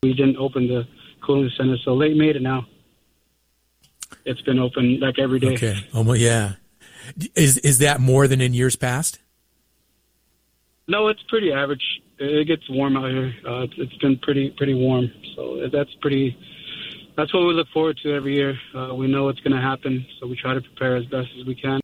we didn't open the cooling center. So late May to now, it's been open like every day. Okay. Oh, well, yeah. Is that more than in years past? No, it's pretty average. It gets warm out here. It's been pretty warm. So that's what we look forward to every year. We know it's going to happen, so we try to prepare as best as we can.